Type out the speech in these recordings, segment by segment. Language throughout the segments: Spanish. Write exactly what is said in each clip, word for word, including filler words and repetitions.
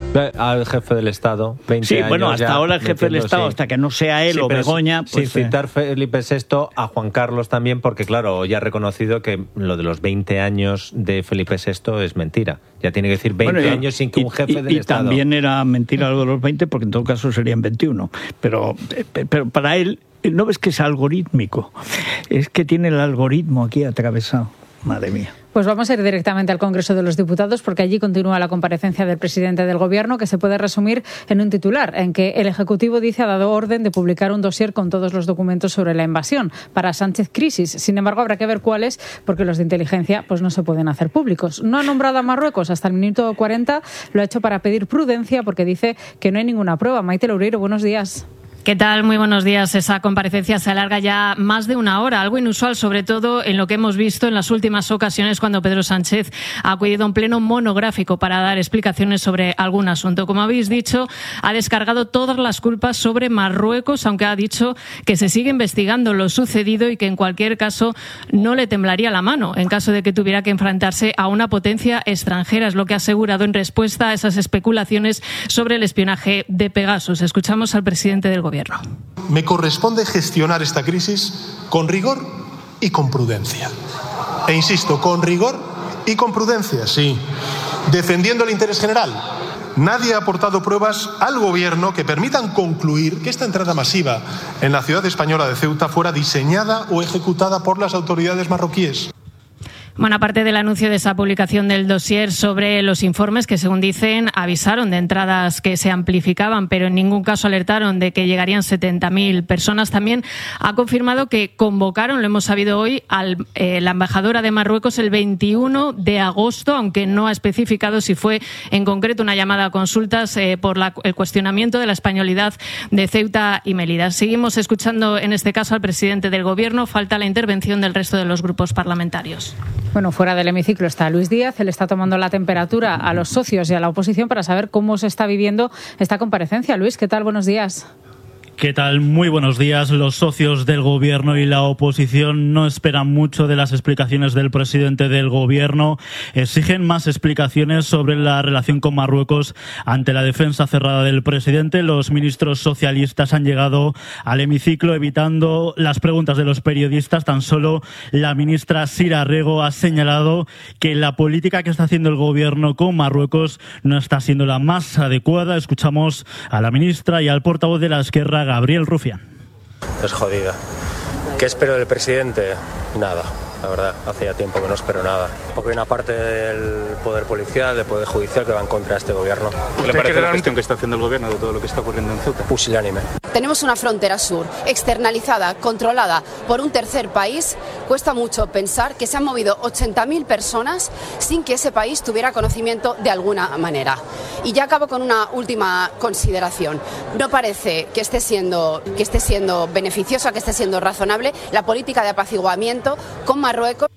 Al jefe del Estado, veinte sí, años. bueno, hasta ya ahora el jefe del Estado, sí. Hasta que no sea él sí, o Begoña. Sin Pues, citar Felipe sexto, a Juan Carlos también, porque claro, ya ha reconocido que lo de los veinte años de Felipe sexto es mentira. Ya tiene que decir veinte bueno, años sin que y, un jefe y, del y Estado. Y también era mentira lo de los veinte, porque en todo caso serían veintiuno. Pero, pero para él, no ves que es algorítmico, es que tiene el algoritmo aquí atravesado. Madre mía. Pues vamos a ir directamente al Congreso de los Diputados, porque allí continúa la comparecencia del presidente del Gobierno, que se puede resumir en un titular, en que el Ejecutivo dice ha dado orden de publicar un dossier con todos los documentos sobre la invasión. Para Sánchez, crisis. Sin embargo, habrá que ver cuáles, porque los de inteligencia pues no se pueden hacer públicos. No ha nombrado a Marruecos hasta el minuto cuarenta, lo ha hecho para pedir prudencia, porque dice que no hay ninguna prueba. Maite Loureiro, buenos días. ¿Qué tal? Muy buenos días. Esa comparecencia se alarga ya más de una hora, algo inusual, sobre todo en lo que hemos visto en las últimas ocasiones cuando Pedro Sánchez ha acudido a un pleno monográfico para dar explicaciones sobre algún asunto. Como habéis dicho, ha descargado todas las culpas sobre Marruecos, aunque ha dicho que se sigue investigando lo sucedido y que en cualquier caso no le temblaría la mano en caso de que tuviera que enfrentarse a una potencia extranjera. Es lo que ha asegurado en respuesta a esas especulaciones sobre el espionaje de Pegasus. Escuchamos al presidente del Gobierno. Me corresponde gestionar esta crisis con rigor y con prudencia. E insisto, con rigor y con prudencia, sí. Defendiendo el interés general. Nadie ha aportado pruebas al Gobierno que permitan concluir que esta entrada masiva en la ciudad española de Ceuta fuera diseñada o ejecutada por las autoridades marroquíes. Bueno, aparte del anuncio de esa publicación del dossier sobre los informes que, según dicen, avisaron de entradas que se amplificaban, pero en ningún caso alertaron de que llegarían setenta mil personas, también ha confirmado que convocaron, lo hemos sabido hoy, a eh, la embajadora de Marruecos el veintiuno de agosto, aunque no ha especificado si fue en concreto una llamada a consultas eh, por la, el cuestionamiento de la españolidad de Ceuta y Melilla. Seguimos escuchando en este caso al presidente del Gobierno. Falta la intervención del resto de los grupos parlamentarios. Bueno, fuera del hemiciclo está Luis Díaz. Él está tomando la temperatura a los socios y a la oposición para saber cómo se está viviendo esta comparecencia. Luis, ¿qué tal? Buenos días. ¿Qué tal? Muy buenos días. Los socios del Gobierno y la oposición no esperan mucho de las explicaciones del presidente del Gobierno. Exigen más explicaciones sobre la relación con Marruecos ante la defensa cerrada del presidente. Los ministros socialistas han llegado al hemiciclo evitando las preguntas de los periodistas. Tan solo la ministra Sira Rego ha señalado que la política que está haciendo el Gobierno con Marruecos no está siendo la más adecuada. Escuchamos a la ministra y al portavoz de la Esquerra, Gabriel Rufián. Es jodida. ¿Qué espero del presidente? Nada, la verdad, hace ya tiempo que no espero nada. Porque hay una parte del poder policial, del poder judicial que va en contra de este gobierno. ¿Qué le parece la gestión que está haciendo el gobierno de todo lo que está ocurriendo en Ceuta? Pusilánime. Tenemos una frontera sur externalizada, controlada por un tercer país. Cuesta mucho pensar que se han movido ochenta mil personas sin que ese país tuviera conocimiento de alguna manera. Y ya acabo con una última consideración. No parece que esté siendo, que esté siendo beneficiosa, que esté siendo razonable la política de apaciguamiento con Marruecos.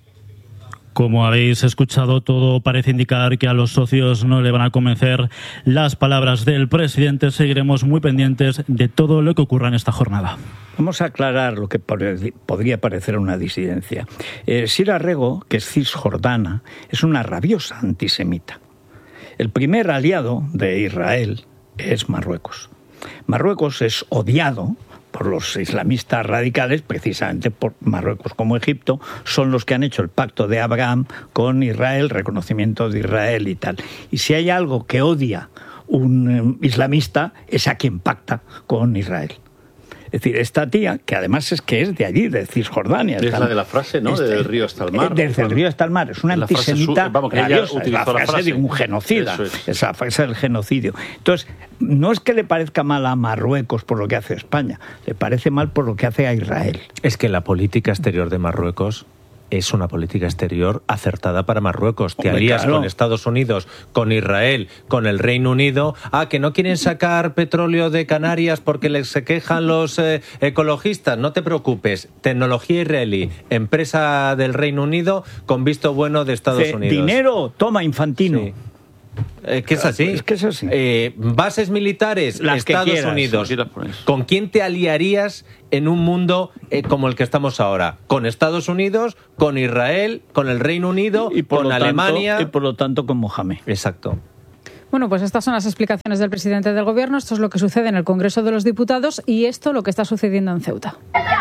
Como habéis escuchado, todo parece indicar que a los socios no le van a convencer las palabras del presidente. Seguiremos muy pendientes de todo lo que ocurra en esta jornada. Vamos a aclarar lo que podría parecer una disidencia. Eh, Sira Rego, que es cisjordana, es una rabiosa antisemita. El primer aliado de Israel es Marruecos. Marruecos es odiado por los islamistas radicales, precisamente por Marruecos como Egipto, son los que han hecho el pacto de Abraham con Israel, reconocimiento de Israel y tal. Y si hay algo que odia un islamista, es a quien pacta con Israel. Es decir, esta tía, que además es que es de allí, de Cisjordania. Es la de la frase, ¿no? Este, del río hasta el mar. Desde el río hasta el mar. Es una antisemita rabiosa. Es la frase, frase de un genocida. Es. es la frase del genocidio. Entonces, no es que le parezca mal a Marruecos por lo que hace España, le parece mal por lo que hace a Israel. Es que la política exterior de Marruecos es una política exterior acertada para Marruecos. Te Hombre, alías claro. con Estados Unidos, con Israel, con el Reino Unido. Ah, que no quieren sacar petróleo de Canarias porque les se quejan los eh, ecologistas. No te preocupes. Tecnología israelí, empresa del Reino Unido con visto bueno de Estados C- Unidos. Dinero, toma Infantino. Sí. Eh, que es así. Es que es así. Eh, bases militares, Las Estados que quieras, Unidos. quieras poner. ¿Con quién te aliarías en un mundo eh, como el que estamos ahora? ¿Con Estados Unidos, con Israel, con el Reino Unido, y por con lo tanto, Alemania? y por lo tanto con Mohamed. Exacto. Bueno, pues estas son las explicaciones del presidente del Gobierno, esto es lo que sucede en el Congreso de los Diputados y esto lo que está sucediendo en Ceuta.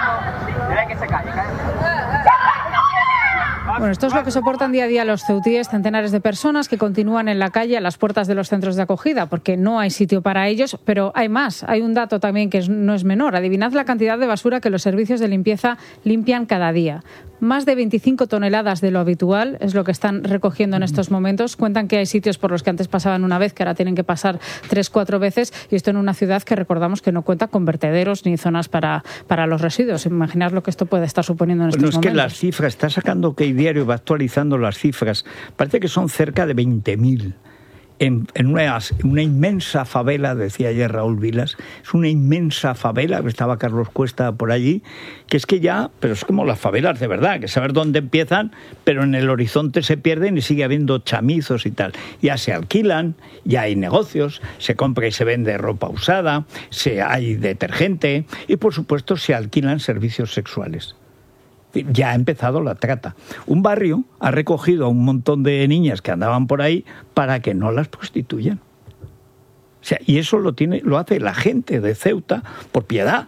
Bueno, esto es lo que soportan día a día los ceutíes, centenares de personas que continúan en la calle a las puertas de los centros de acogida, porque no hay sitio para ellos, pero hay más. Hay un dato también que no es menor. Adivinad la cantidad de basura que los servicios de limpieza limpian cada día. Más de veinticinco toneladas de lo habitual es lo que están recogiendo en estos momentos. Cuentan que hay sitios por los que antes pasaban una vez, que ahora tienen que pasar tres, cuatro veces, y esto en una ciudad que recordamos que no cuenta con vertederos ni zonas para, para los residuos. Imaginad lo que esto puede estar suponiendo en estos momentos. momentos. No, es que las cifras, está sacando que Diario va actualizando las cifras, parece que son cerca de veinte mil. En, en una, una inmensa favela, decía ayer Raúl Vilas, es una inmensa favela, estaba Carlos Cuesta por allí, que es que ya, pero es como las favelas de verdad, que saber dónde empiezan, pero en el horizonte se pierden y sigue habiendo chamizos y tal. Ya se alquilan, ya hay negocios, se compra y se vende ropa usada, se hay detergente y por supuesto se alquilan servicios sexuales. Ya ha empezado la trata. Un barrio ha recogido a un montón de niñas que andaban por ahí para que no las prostituyan. O sea, y eso lo tiene, lo hace la gente de Ceuta por piedad.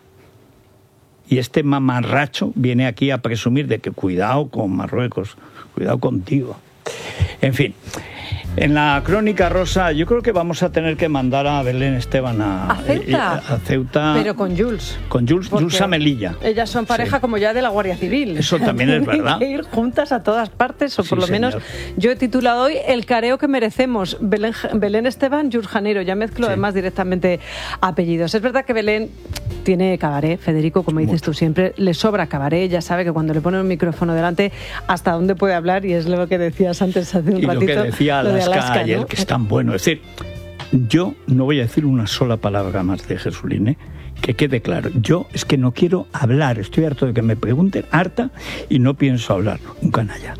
Y este mamarracho viene aquí a presumir de que cuidado con Marruecos, cuidado contigo. En fin. En la crónica rosa, yo creo que vamos a tener que mandar a Belén Esteban a, ¿A Ceuta? a Ceuta. Pero con Jules. Con Jules, Jules a Melilla. Ellas son pareja, sí, como ya de la Guardia Civil. Eso también es verdad. Tienen que ir juntas a todas partes, o por sí, lo menos señor. Yo he titulado hoy El careo que merecemos. Belén, Belén Esteban, Jules Janeiro. Ya mezclo sí. además directamente apellidos. Es verdad que Belén tiene cabaret, Federico, como dices Mucho. Tú siempre, le sobra cabaret. Ya sabe que cuando le ponen un micrófono delante, hasta dónde puede hablar, y es lo que decías antes hace un y ratito. Lo que decía lo de Alaska, Alaska, ayer, ¿no? Que es tan bueno. Es decir, yo no voy a decir una sola palabra más de Jesulín, ¿eh? Que quede claro. Yo es que no quiero hablar. Estoy harto de que me pregunten, harta, y no pienso hablar. Un canalla.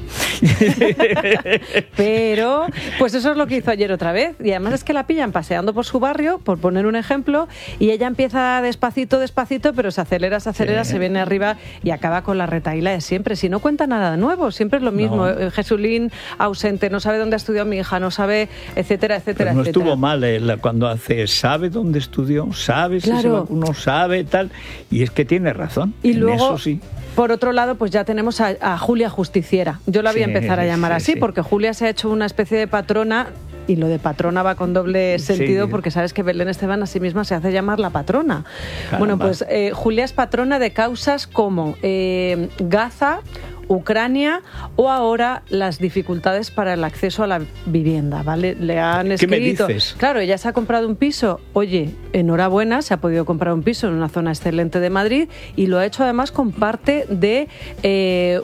Pero, pues eso es lo que hizo ayer otra vez. Y además es que la pillan paseando por su barrio, por poner un ejemplo, y ella empieza despacito, despacito, pero se acelera, se acelera, sí. se viene arriba y acaba con la retahíla de siempre. Si no cuenta nada nuevo, siempre es lo mismo. No. Jesulín ausente, no sabe dónde ha estudiado mi hija, no sabe, etcétera, etcétera, pero no etcétera. Estuvo mal eh, cuando hace, sabe dónde estudió, sabe si claro. se vacunó, sabe tal, y es que tiene razón. Y en luego, eso sí. Por otro lado, pues ya tenemos a, a Julia Justiciera. Yo la voy sí, a empezar a llamar sí, así, sí. porque Julia se ha hecho una especie de patrona, y lo de patrona va con doble sentido, sí. porque sabes que Belén Esteban a sí misma se hace llamar la patrona. Caramba. Bueno, pues eh, Julia es patrona de causas como eh, Gaza, Ucrania o ahora las dificultades para el acceso a la vivienda, ¿vale? Le han escrito. ¿Qué me dices? Claro, ella se ha comprado un piso. Oye, enhorabuena, se ha podido comprar un piso en una zona excelente de Madrid y lo ha hecho además con parte de eh,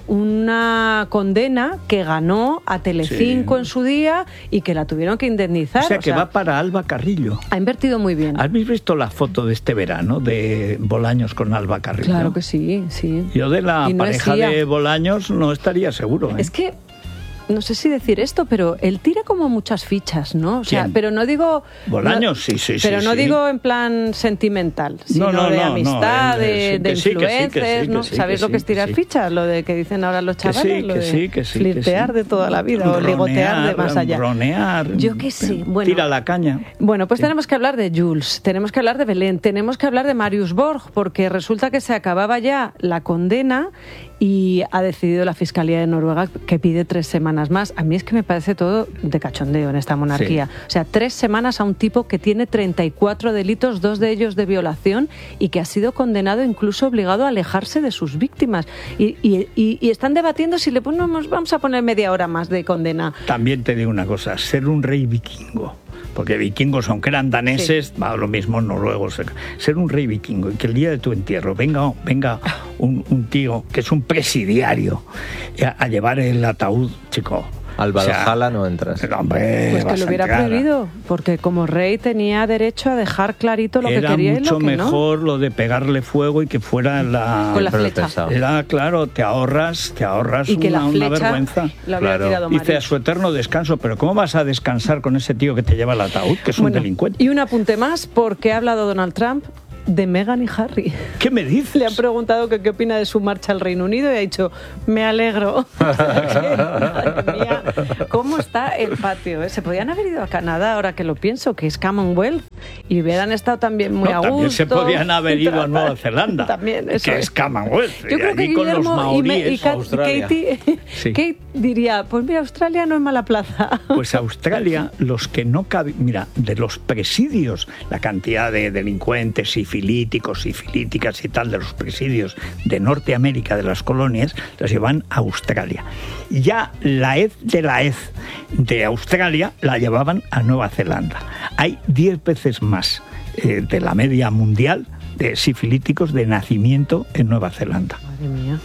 una condena que ganó a Telecinco sí. en su día y que la tuvieron que indemnizar. O sea, o que sea, va para Alba Carrillo. Ha invertido muy bien. ¿Habéis visto la foto de este verano de Bolaños con Alba Carrillo? Claro que sí, sí. Yo de la no pareja de Bolaños no estaría seguro. ¿eh? Es que no sé si decir esto, pero él tira como muchas fichas, ¿no? O sea, ¿quién? Pero no digo... Bolaños, no, sí, sí, sí. Pero no sí. digo en plan sentimental, sino no, no, de no, amistad, no, de, sí, de sí, influencers, sí, sí, ¿no? sí, ¿Sabéis sí, lo que es tirar sí. fichas? Lo de que dicen ahora los chavales, que sí, lo que de sí, que sí, flirtear que sí. de toda la vida, ronear, o ligotear de más allá. Ronear. Yo qué sé, bueno. Tira la caña. Bueno, pues sí. tenemos que hablar de Jules, tenemos que hablar de Belén, tenemos que hablar de Marius Borg, porque resulta que se acababa ya la condena y ha decidido la Fiscalía de Noruega que pide tres semanas más. A mí es que me parece todo de cachondeo en esta monarquía. Sí. O sea, tres semanas a un tipo que tiene treinta y cuatro delitos, dos de ellos de violación, y que ha sido condenado, incluso obligado a alejarse de sus víctimas. Y, y, y, y están debatiendo si le ponemos, vamos a poner media hora más de condena. También te digo una cosa, ser un rey vikingo, porque vikingos, aunque eran daneses, sí. va lo mismo noruegos, ser un rey vikingo y que el día de tu entierro venga, venga un, un tío que es un presidiario a, a llevar el ataúd, chico. Al Valhalla o sea, no entras. Hombre, pues que lo hubiera entrar. prohibido, porque como rey tenía derecho a dejar clarito lo era que quería y lo que no. Era mucho mejor lo de pegarle fuego y que fuera la... Con la flecha. Era, claro, te ahorras, te ahorras y que una, la flecha una vergüenza. La había claro. tirado Dice a su eterno descanso, pero ¿cómo vas a descansar con ese tío que te lleva el ataúd, que es bueno, un delincuente? Y un apunte más, porque ha hablado Donald Trump de Meghan y Harry. ¿Qué me dices? Le han preguntado que qué opina de su marcha al Reino Unido y ha dicho, me alegro. Madre mía, ¿cómo está el patio? ¿eh? Se podían haber ido a Canadá, ahora que lo pienso, que es Commonwealth, y hubieran estado también muy no, a gusto. También se podían haber ido a Nueva Zelanda, también, eso que es. es Commonwealth. Yo creo que con los Guillermo y, me, y Kat, Katie, sí. Kate diría, pues mira, Australia no es mala plaza. Pues Australia, los que no caben, mira, de los presidios, la cantidad de delincuentes, sifilíticos, sifilíticas y tal, de los presidios de Norteamérica, de las colonias, las llevan a Australia. Ya la hez de la hez de Australia la llevaban a Nueva Zelanda. Hay diez veces más eh, de la media mundial de sifilíticos de nacimiento en Nueva Zelanda. Madre mía.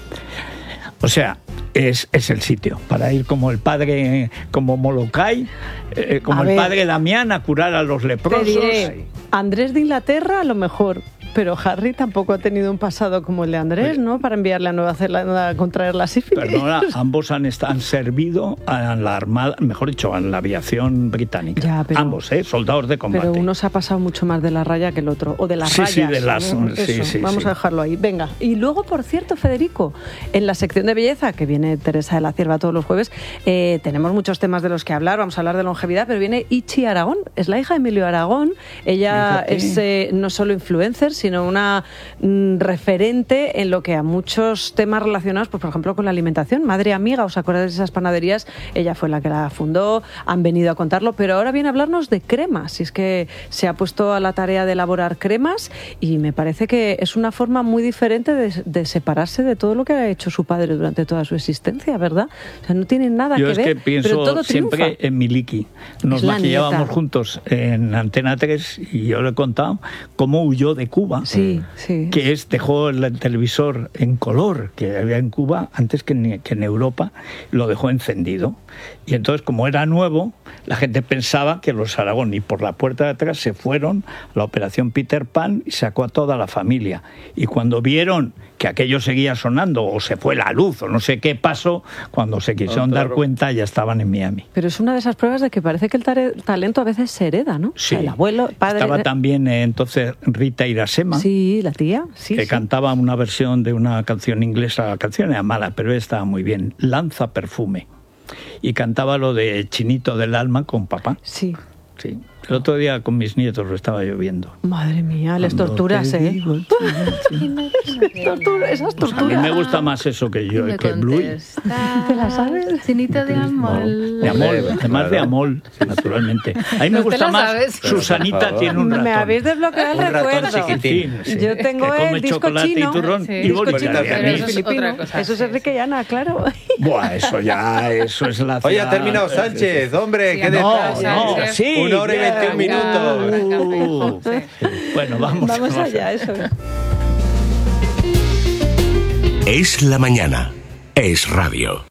O sea, es, es el sitio para ir como el padre, como Molokai, eh, como a el ver, padre Damián a curar a los leprosos. Te diré, Andrés de Inglaterra a lo mejor, pero Harry tampoco ha tenido un pasado como el de Andrés, ¿no? Para enviarle a Nueva Zelanda a contraer la sífilis. Perdona, ambos han, han servido a la Armada, mejor dicho, a la aviación británica. Ya, pero, ambos, ¿eh? Soldados de combate. Pero uno se ha pasado mucho más de la raya que el otro, o de las sí, rayas. Sí, de las, ¿no? sí, Eso, sí, vamos sí. a dejarlo ahí. Venga. Y luego, por cierto, Federico, en la sección de belleza, que viene Teresa de la Cierva todos los jueves, eh, tenemos muchos temas de los que hablar, vamos a hablar de longevidad, pero viene Ichi Aragón, es la hija de Emilio Aragón. Ella Fíjate. es eh, no solo influencer, sino una referente en lo que a muchos temas relacionados, pues por ejemplo con la alimentación. Madre amiga, ¿os acordáis de esas panaderías? Ella fue la que la fundó, han venido a contarlo, pero ahora viene a hablarnos de cremas. Y es que se ha puesto a la tarea de elaborar cremas y me parece que es una forma muy diferente de, de separarse de todo lo que ha hecho su padre durante toda su existencia, ¿verdad? O sea, no tienen nada Yo que es ver, que pienso pero todo siempre triunfa. En Miliki. Nos maquillábamos juntos en Antena tres y yo le he contado cómo huyó de Cuba. Sí, sí. Que es, dejó el televisor en color que había en Cuba antes que en, que en Europa, lo dejó encendido. Y entonces, como era nuevo, la gente pensaba que los Aragón, y por la puerta de atrás se fueron a la operación Peter Pan y sacó a toda la familia. Y cuando vieron que aquello seguía sonando, o se fue la luz, o no sé qué pasó, cuando se quisieron dar cuenta ya estaban en Miami. Pero es una de esas pruebas de que parece que el tare- talento a veces se hereda, ¿no? Sí. O sea, el abuelo, padre... Estaba también eh, entonces Rita Irasema. Sí, la tía. Sí, que sí. cantaba una versión de una canción inglesa. La canción era mala, pero estaba muy bien. Lanza perfume. Y cantaba lo de Chinito del alma con papá. Sí. Sí. El otro día con mis nietos lo estaba lloviendo. Madre mía, les torturas, ¿eh? Digo, Tortura, esas torturas. A mí me gusta más eso que yo, que Bluey. ¿Te la sabes? Chinito de amol. De amol, además de amol, naturalmente. A mí me gusta más. Sabes? Susanita tiene un ratón. Me habéis desbloqueado el recuerdo. Chiquitín, sí. Yo tengo que come el disco chocolate chino. y turrón Sí. y Disco bolita chino, de pero anís. eso es filipino. cosa, Eso es sí, Enrique Llana, claro. Buah, eso ya, eso es la... Oye, ha terminado Sánchez, hombre, Sí, qué no, detalle. no, sí, Una hora y bien, veintiún minutos. Uh, bueno, vamos. Vamos allá, eso. Es la mañana. Es radio.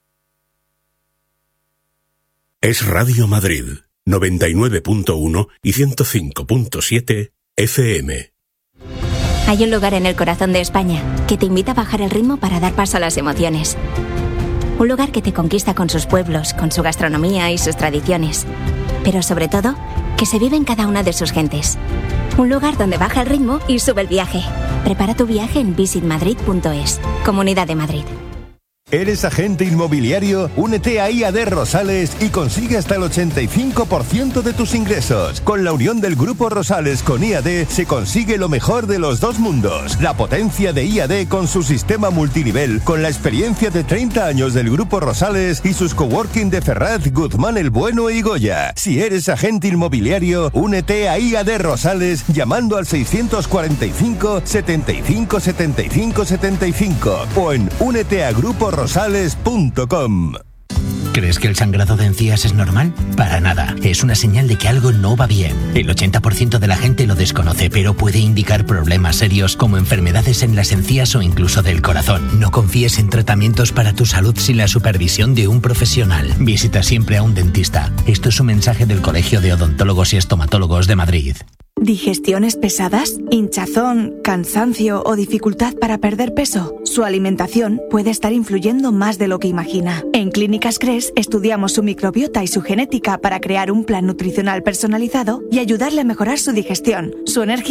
Es Radio Madrid, noventa y nueve punto uno y ciento cinco punto siete F M. Hay un lugar en el corazón de España que te invita a bajar el ritmo para dar paso a las emociones. Un lugar que te conquista con sus pueblos, con su gastronomía y sus tradiciones. Pero sobre todo, que se vive en cada una de sus gentes. Un lugar donde baja el ritmo y sube el viaje. Prepara tu viaje en visit madrid punto es. Comunidad de Madrid. ¿Eres agente inmobiliario? Únete a I A D Rosales y consigue hasta el ochenta y cinco por ciento de tus ingresos. Con la unión del Grupo Rosales con I A D se consigue lo mejor de los dos mundos. La potencia de I A D con su sistema multinivel, con la experiencia de treinta años del Grupo Rosales y sus coworking de Ferraz, Guzmán el Bueno y Goya. Si eres agente inmobiliario, únete a I A D Rosales llamando al seiscientos cuarenta y cinco, setenta y cinco, setenta y cinco, setenta y cinco o en únete a grupo rosales punto com. ¿Crees que el sangrado de encías es normal? Para nada. Es una señal de que algo no va bien. El ochenta por ciento de la gente lo desconoce, pero puede indicar problemas serios como enfermedades en las encías o incluso del corazón. No confíes en tratamientos para tu salud sin la supervisión de un profesional. Visita siempre a un dentista. Esto es un mensaje del Colegio de Odontólogos y Estomatólogos de Madrid. ¿Digestiones pesadas, hinchazón, cansancio o dificultad para perder peso? Su alimentación puede estar influyendo más de lo que imagina. En Clínicas Cres estudiamos su microbiota y su genética para crear un plan nutricional personalizado y ayudarle a mejorar su digestión, su energía y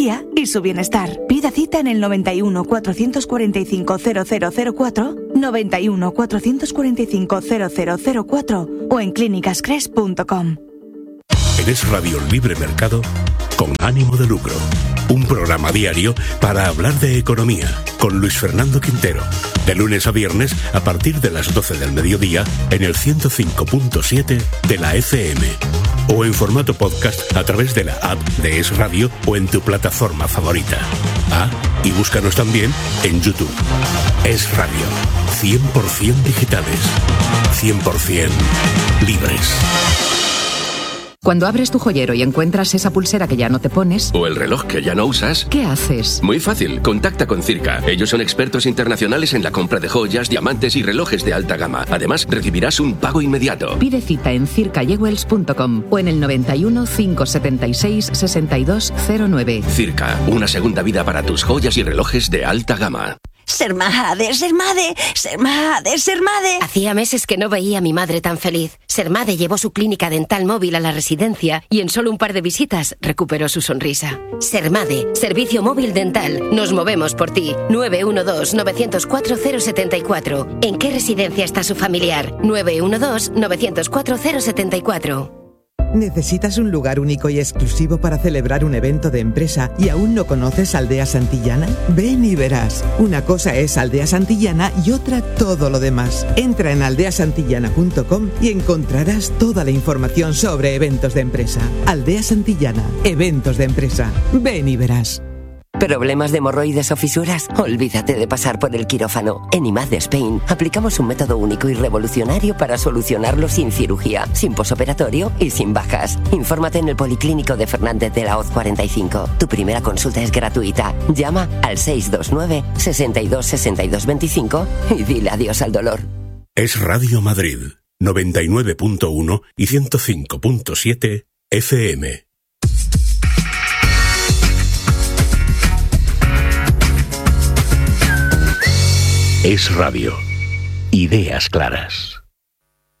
y su bienestar. Pida cita en el noventa y uno, cuatrocientos cuarenta y cinco, cero cero cero cuatro, noventa y uno, cuatrocientos cuarenta y cinco, cero cero cero cuatro o en clínicas cres punto com. En Es Radio Libre Mercado, con ánimo de lucro. Un programa diario para hablar de economía, con Luis Fernando Quintero. De lunes a viernes, a partir de las doce del mediodía, en el ciento cinco punto siete de la F M. O en formato podcast a través de la app de Es Radio o en tu plataforma favorita. Ah, y búscanos también en YouTube. Es Radio. cien por ciento digitales. cien por ciento libres. Cuando abres tu joyero y encuentras esa pulsera que ya no te pones... o el reloj que ya no usas... ¿qué haces? Muy fácil, contacta con Circa. Ellos son expertos internacionales en la compra de joyas, diamantes y relojes de alta gama. Además, recibirás un pago inmediato. Pide cita en circa jewels punto com o en el noventa y uno, cinco setenta y seis, sesenta y dos cero nueve. Circa, una segunda vida para tus joyas y relojes de alta gama. Sermade, Sermade, Sermade, Sermade. Hacía meses que no veía a mi madre tan feliz. Sermade llevó su clínica dental móvil a la residencia y en solo un par de visitas recuperó su sonrisa. Sermade, servicio móvil dental. Nos movemos por ti. nueve uno dos, nueve cero cuatro, cero siete cuatro. ¿En qué residencia está su familiar? nueve uno dos, nueve cero cuatro, cero siete cuatro. ¿Necesitas un lugar único y exclusivo para celebrar un evento de empresa y aún no conoces Aldea Santillana? Ven y verás. Una cosa es Aldea Santillana y otra todo lo demás. Entra en aldea santillana punto com y encontrarás toda la información sobre eventos de empresa. Aldea Santillana, eventos de empresa. Ven y verás. ¿Problemas de hemorroides o fisuras? Olvídate de pasar por el quirófano. En I M A D Spain aplicamos un método único y revolucionario para solucionarlo sin cirugía, sin posoperatorio y sin bajas. Infórmate en el Policlínico de Fernández de la Hoz cuarenta y cinco. Tu primera consulta es gratuita. Llama al seis dos nueve, seis dos, seis dos dos cinco y dile adiós al dolor. Es Radio Madrid, noventa y nueve punto uno y ciento cinco punto siete F M. Es Radio. Ideas claras.